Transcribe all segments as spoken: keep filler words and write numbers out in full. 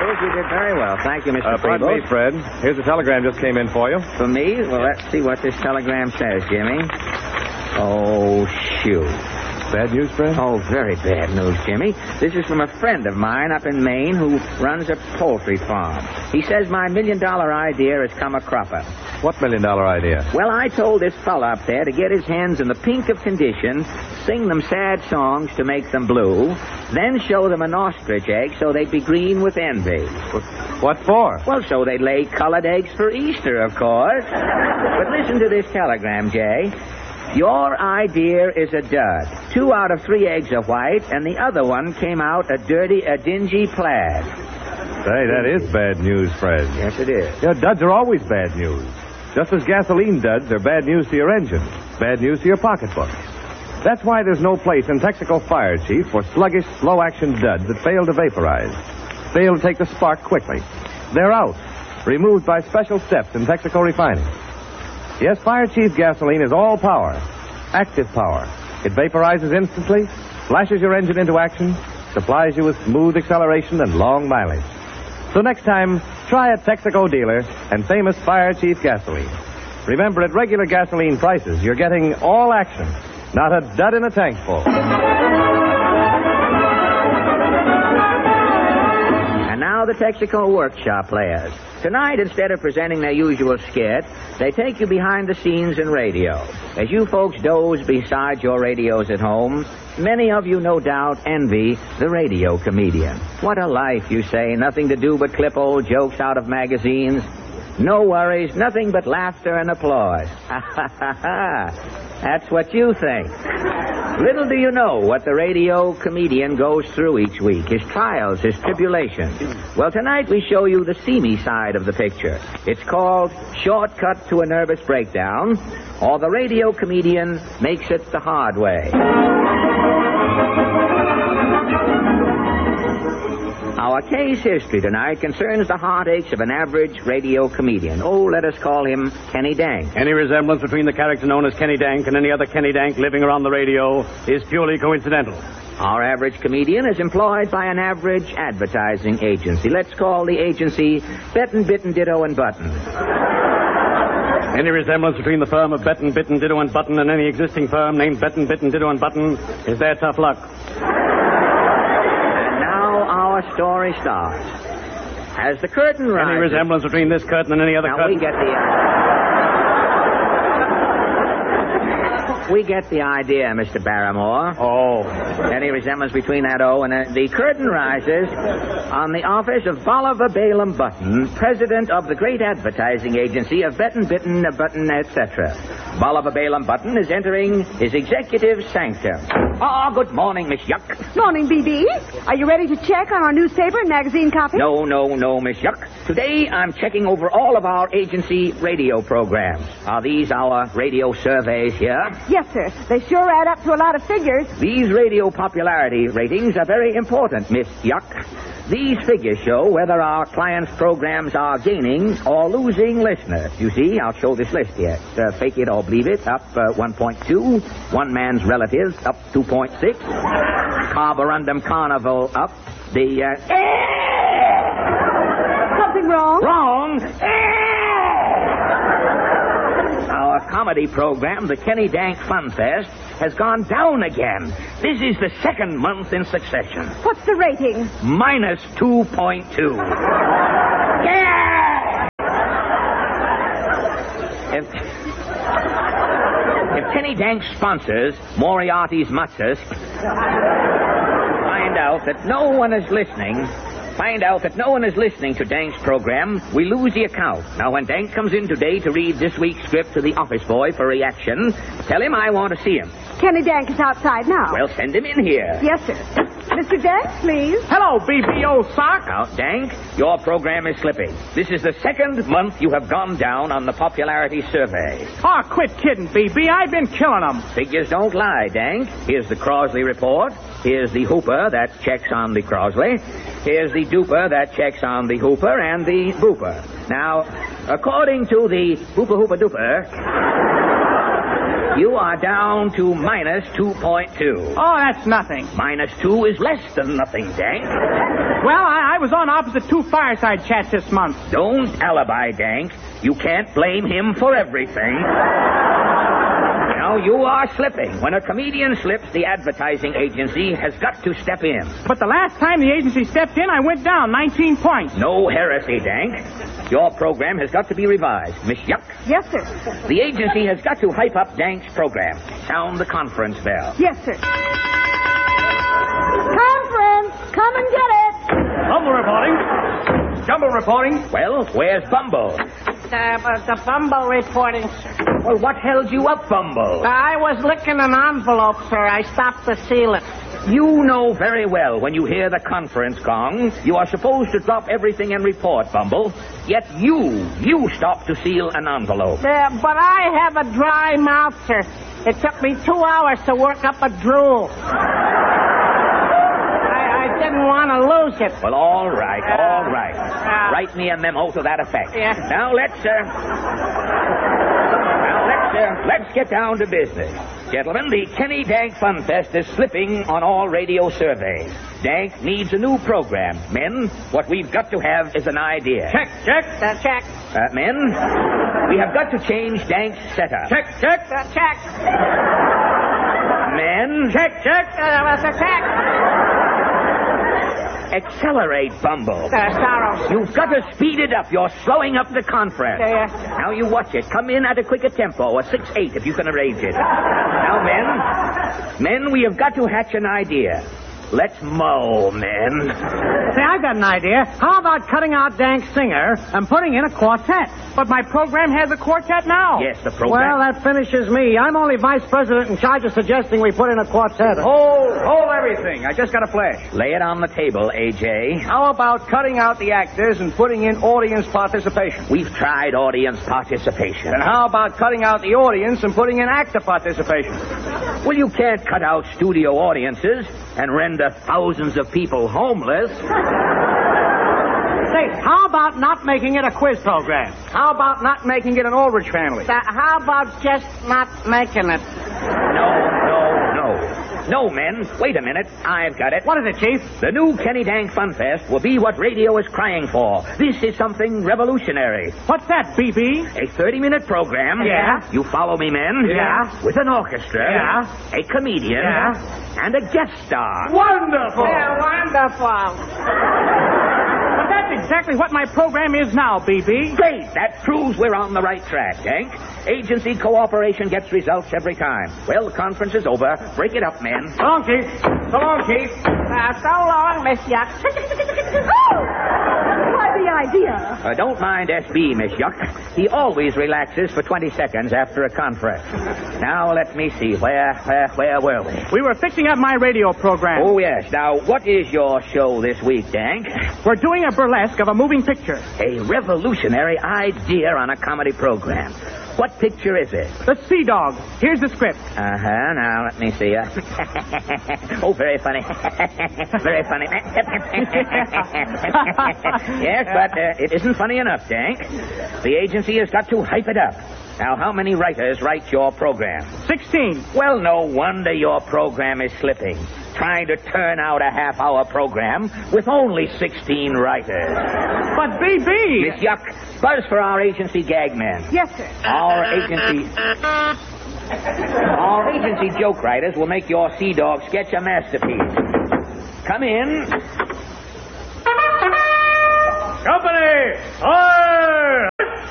Peebles. You did very well. Thank you, Mister Uh, pardon Peebles. me, Fred. Here's a telegram just came in for you. For me? Well, let's see what this telegram says, Jimmy. Oh, shoot. Bad news, Fred? Oh, very bad news, Jimmy. This is from a friend of mine up in Maine who runs a poultry farm. He says my million-dollar idea has come a cropper. What million-dollar idea? Well, I told this fella up there to get his hens in the pink of condition, sing them sad songs to make them blue, then show them an ostrich egg so they'd be green with envy. What for? Well, so they'd lay colored eggs for Easter, of course. But listen to this telegram, Jay. Your idea is a dud. Two out of three eggs are white, and the other one came out a dirty, a dingy plaid. Say, that is bad news, Fred. Yes, it is. Yeah, duds are always bad news. Just as gasoline duds are bad news to your engine, bad news to your pocketbook. That's why there's no place in Texaco Fire Chief for sluggish, slow-action duds that fail to vaporize, fail to take the spark quickly. They're out, removed by special steps in Texaco Refining. Yes, Fire Chief gasoline is all power, active power. It vaporizes instantly, flashes your engine into action, supplies you with smooth acceleration and long mileage. So next time, try a Texaco dealer and famous Fire Chief gasoline. Remember, at regular gasoline prices, you're getting all action, not a dud in a tank full. And now the Texaco Workshop players. Tonight, instead of presenting their usual skit, they take you behind the scenes in radio. As you folks doze beside your radios at home, many of you, no doubt, envy the radio comedian. What a life, you say. Nothing to do but clip old jokes out of magazines. No worries, nothing but laughter and applause. Ha, ha, ha, ha. That's what you think. Little do you know what the radio comedian goes through each week, his trials, his tribulations. Well, tonight we show you the seamy side of the picture. It's called Shortcut to a Nervous Breakdown, or the radio comedian makes it the hard way. Our case history tonight concerns the heartaches of an average radio comedian. Oh, let us call him Kenny Dank. Any resemblance between the character known as Kenny Dank and any other Kenny Dank living around the radio is purely coincidental. Our average comedian is employed by an average advertising agency. Let's call the agency Bettin', Bitten, Ditto, and Button. Any resemblance between the firm of Bettin', Bitten, Ditto, and Button and any existing firm named Bettin', Bitten, Ditto, and Button is their tough luck. Our story starts. As the curtain rises... Any resemblance between this curtain and any other now curtain? we get the... We get the idea, Mister Barrymore. Oh. Any resemblance between that O and uh, the curtain rises on the office of Bolivar Balaam Button, president of the great advertising agency of Bettin', Bitten, Button, et cetera. Bolivar Balaam Button is entering his executive sanctum. Oh, good morning, Miss Yuck. Morning, B B. Are you ready to check on our newspaper and magazine copy? No, no, no, Miss Yuck. Today I'm checking over all of our agency radio programs. Are these our radio surveys here? Yes, sir. They sure add up to a lot of figures. These radio popularity ratings are very important, Miss Yuck. These figures show whether our clients' programs are gaining or losing listeners. You see, I'll show this list here. Uh, Fake It or Believe It, up uh, one point two. One Man's Relatives, up two point six. Carborundum Carnival, up. The, uh... Something wrong? Wrong! Our comedy program, the Kenny Dank Fun Fest, has gone down again. This is the second month in succession. What's the rating? Minus two point two. Yeah! If, if Kenny Dank's sponsors, Moriarty's Matzos, find out that no one is listening... Find out that no one is listening to Dank's program, we lose the account. Now, when Dank comes in today to read this week's script to the office boy for reaction, tell him I want to see him. Kenny Dank is outside now. Well, send him in here. Yes, sir. Mister Dank, please. Hello, B B O Sock. Now, Dank, your program is slipping. This is the second month you have gone down on the popularity survey. Oh, quit kidding, B B. I've been killing them. Figures don't lie, Dank. Here's the Crosley report. Here's the Hooper that checks on the Crosley. Here's the Duper that checks on the Hooper and the Booper. Now, according to the Hooper Hooper Duper, You are down to minus two point two. Oh, that's nothing. Minus two is less than nothing, Dank. Well, I, I was on opposite two fireside chats this month. Don't alibi, Dank. You can't blame him for everything. Now, you are slipping. When a comedian slips, the advertising agency has got to step in. But the last time the agency stepped in, I went down nineteen points. No heresy, Dank. Your program has got to be revised. Miss Yuck? Yes, sir. The agency has got to hype up Dank's program. Sound the conference bell. Yes, sir. Conference! Come and get it! Bumble reporting. Jumble reporting. Well, where's Bumble? Uh, but the Bumble reporting, sir. Well, what held you up, Bumble? I was licking an envelope, sir. I stopped to seal it. You know very well when you hear the conference gong, you are supposed to drop everything and report, Bumble. Yet you, you stopped to seal an envelope. Uh, but I have a dry mouth, sir. It took me two hours to work up a drool. I, I didn't want to lose it. Well, all right, all right. Uh, Write me a memo to that effect. Yes. Now, let's, uh... Now, let's, uh, let's get down to business. Gentlemen, the Kenny Dank Fun Fest is slipping on all radio surveys. Dank needs a new program. Men, what we've got to have is an idea. Check, check. Uh, check. Uh, men, we have got to change Dank's setup. Check, check. Uh, check. Men, Check, check. Uh, what's a check? accelerate, Bumble. Uh, sorrow. You've got to speed it up. You're slowing up the conference. Uh, Now you watch it. Come in at a quicker tempo, a six eight if you can arrange it. Now, men, men, we have got to hatch an idea. Let's mow, men. Say, I've got an idea. How about cutting out Dank Singer and putting in a quartet? But my program has a quartet now. Yes, the program. Well, that finishes me. I'm only vice president in charge of suggesting we put in a quartet. Hold, hold everything. I just got a flash. Lay it on the table, A J. How about cutting out the actors and putting in audience participation? We've tried audience participation. And how about cutting out the audience and putting in actor participation? Well, you can't cut out studio audiences and render thousands of people homeless. Say, how about not making it a quiz program? How about not making it an Aldrich family? Uh, how about just not making it? No, no, no. No, men. Wait a minute. I've got it. What is it, Chief? The new Kenny Dank Fun Fest will be what radio is crying for. This is something revolutionary. What's that, B B? A thirty-minute program. Yeah. You follow me, men? Yeah. With an orchestra. Yeah. A comedian. Yeah. And a guest star. Wonderful! Yeah, wonderful. But that's exactly what my program is now, B B. Great. That proves we're on the right track, Dank. Agency cooperation gets results every time. Well, the conference is over. Break it up, men. So long, Chief. So long, Chief. Uh, so long, Miss Yuck. Quite the idea. Uh, don't mind S B, Miss Yuck. He always relaxes for twenty seconds after a conference. Now, let me see. Where, where, where were we? We were fixing up my radio program. Oh, yes. Now, what is your show this week, Dank? We're doing a burlesque of a moving picture. A revolutionary idea on a comedy program. What picture is it? The Sea Dog. Here's the script. Uh-huh. Now, let me see. Uh... oh, very funny. very funny. Yes, but uh, it isn't funny enough, Dank. The agency has got to hype it up. Now, how many writers write your program? Sixteen. Well, no wonder your program is slipping. Trying to turn out a half-hour program with only sixteen writers. But B B. Miss Yuck, buzz for our agency gag men. Yes, sir. Our agency... Our agency joke writers will make your Sea Dog sketch a masterpiece. Come in. Company! Fire!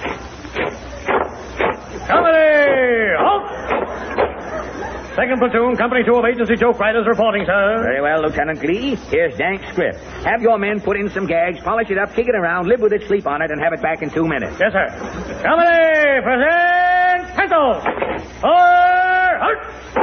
Company! Halt! Second platoon, Company two of Agency Joke Writers reporting, sir. Very well, Lieutenant Glee. Here's Dank's script. Have your men put in some gags, polish it up, kick it around, live with it, sleep on it, and have it back in two minutes. Yes, sir. Company, present pencil. Fire! Halt!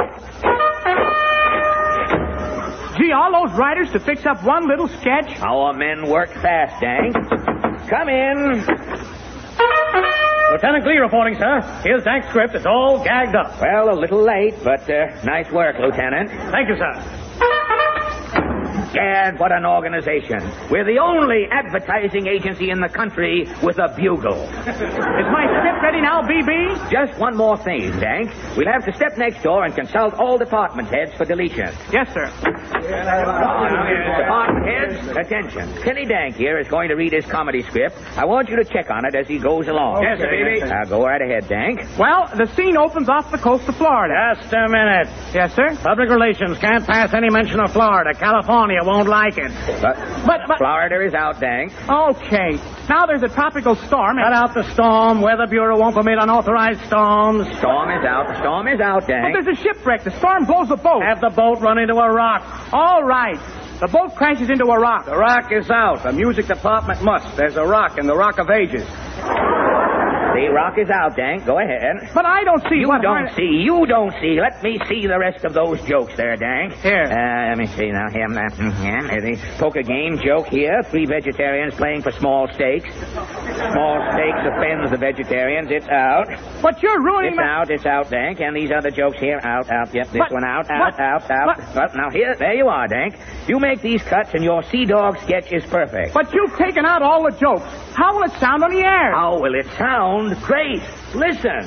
Gee, all those writers to fix up one little sketch? Our men work fast, Dank. Come in. Lieutenant Glee reporting, sir. Here's Dank's script. It's all gagged up. Well, a little late, but uh, nice work, Lieutenant. Thank you, sir. Gad, what an organization. We're the only advertising agency in the country with a bugle. Is my script ready now, B B? Just one more thing, Dank. We'll have to step next door and consult all department heads for deletion. Yes, sir. Department heads, attention. Kenny Dank here is going to read his comedy script. I want you to check on it as he goes along. Yes, sir, baby. Now, go right ahead, Dank. Well, the scene opens off the coast of Florida. Just a minute. Yes, sir. Public relations can't pass any mention of Florida. California won't like it. But, But, but, Florida is out, Dank. okay. Now there's a tropical storm. Cut out the storm. Weather Bureau won't permit unauthorized storms. Storm is out. The storm is out, But Dank. there's a shipwreck. The storm blows the boat. Have the boat run into a rock. All right. The boat crashes into a rock. The rock is out. The music department must. There's a rock in the Rock of Ages. The rock is out, Dank. Go ahead. But I don't see You what... don't see. You don't see. Let me see the rest of those jokes there, Dank. Here. Uh, let me see now. Him, that, yeah. The poker game joke here. Three vegetarians playing for small stakes. Small stakes offends the vegetarians. It's out. But you're ruining It's my... out. It's out, Dank. And these other jokes here. Out, out. Yep, this But- one out, out, but- out, out. but- Well, now here, there you are, Dank. You make these cuts and your Sea Dog sketch is perfect. But you've taken out all the jokes. How will it sound on the air? How will it sound? Great. Listen.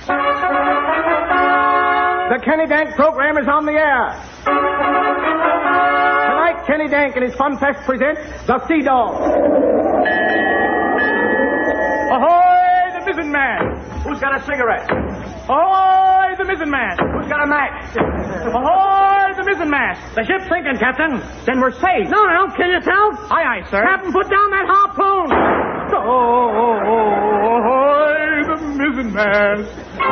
The Kenny Dank program is on the air. Tonight, Kenny Dank and his Fun Fest present The Sea Dog. Ahoy, the mizzen man. Who's got a cigarette? Ahoy, the mizzen man. Who's got a match? Ahoy, the mizzen mast. The ship's sinking, Captain. Then we're safe. No, no. Kill yourself. Aye, aye, sir. Captain, put down that harpoon. Ahoy, the mizzen mast.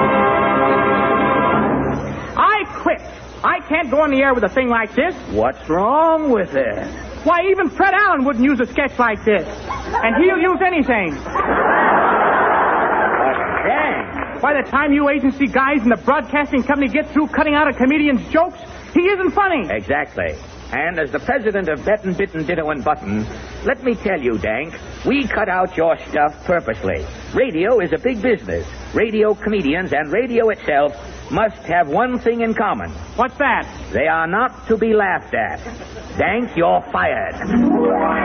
I quit. I can't go on the air with a thing like this. What's wrong with it? Why, even Fred Allen wouldn't use a sketch like this. And he'll use anything. Dang. By the time you agency guys in the broadcasting company get through cutting out a comedian's jokes, he isn't funny. Exactly. And as the president of Bettin' Bitten Ditto and Button, let me tell you, Dank, we cut out your stuff purposely. Radio is a big business. Radio comedians and radio itself must have one thing in common. What's that? They are not to be laughed at. Dank, you're fired.